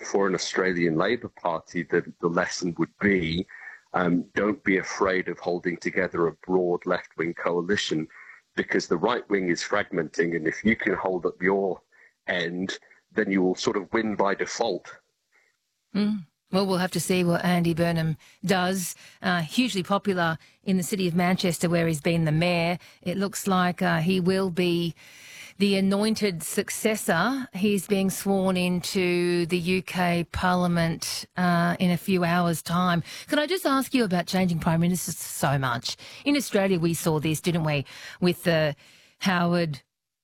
for an Australian Labor Party, the lesson would be, don't be afraid of holding together a broad left-wing coalition, because the right wing is fragmenting, and if you can hold up your end, then you will sort of win by default. Well, we'll have to see what Andy Burnham does. Hugely popular in the city of Manchester, where he's been the mayor. It looks like he will be the anointed successor. He's being sworn into the UK Parliament in a few hours' time. Can I just ask you about changing Prime Ministers so much? In Australia, we saw this, didn't we, with Howard.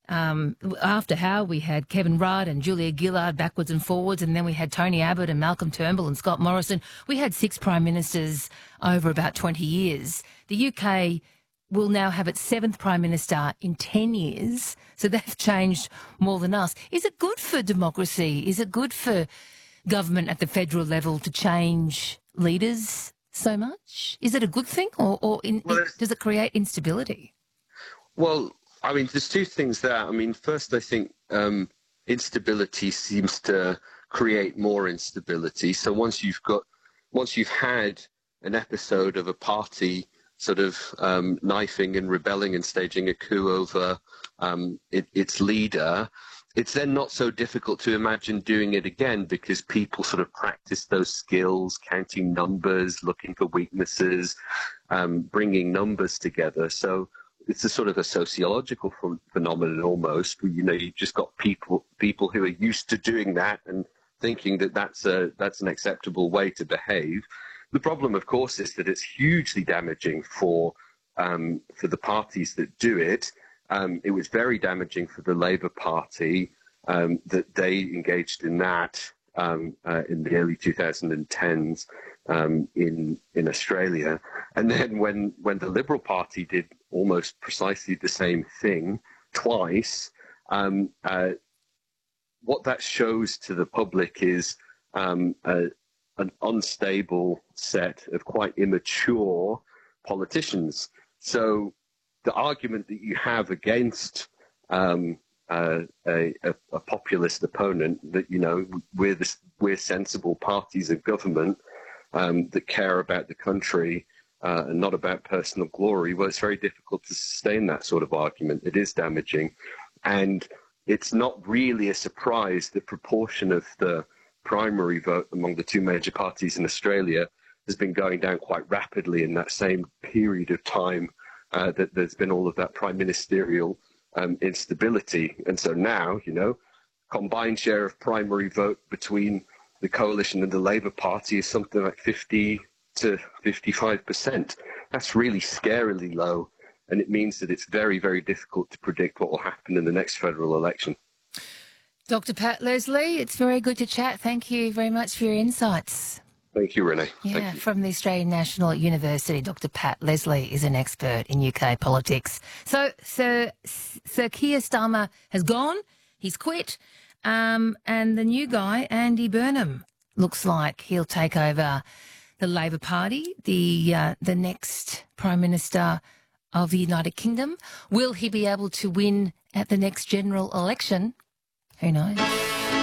After Howard, we had Kevin Rudd and Julia Gillard backwards and forwards, and then we had Tony Abbott and Malcolm Turnbull and Scott Morrison. We had 6 Prime Ministers over about 20 years. The UK will now have its 7th Prime Minister in 10 years, so they've changed more than us. Is it good for democracy? Is it good for government at the federal level to change leaders so much? Is it a good thing, or does it create instability? Well, I mean, there's 2 things there. I mean, first, I think instability seems to create more instability. So once you've had an episode of a party sort of knifing and rebelling and staging a coup over its leader, it's then not so difficult to imagine doing it again, because people sort of practice those skills, counting numbers, looking for weaknesses, bringing numbers together. So it's a sort of a sociological phenomenon almost. You've just got people who are used to doing that and thinking that that's an acceptable way to behave. The problem, of course, is that it's hugely damaging for the parties that do it. It was very damaging for the Labour Party that they engaged in that in the early 2010s in Australia. And then when the Liberal Party did almost precisely the same thing twice, what that shows to the public is an unstable set of quite immature politicians. So the argument that you have against a populist opponent, that we're sensible parties of government that care about the country and not about personal glory, well, it's very difficult to sustain that sort of argument. It is damaging, and it's not really a surprise the proportion of the primary vote among the 2 major parties in Australia has been going down quite rapidly in that same period of time that there's been all of that prime ministerial instability. And so now, combined share of primary vote between the coalition and the Labour Party is something like 50 to 55%. That's really scarily low, and it means that it's very, very difficult to predict what will happen in the next federal election. Dr. Pat Leslie, it's very good to chat. Thank you very much for your insights. Thank you, Renee. Yeah, Thank you. From the Australian National University, Dr. Pat Leslie is an expert in UK politics. So Sir Keir Starmer has gone. He's quit. And the new guy, Andy Burnham, looks like he'll take over the Labor Party, the next Prime Minister of the United Kingdom. Will he be able to win at the next general election? Who knows?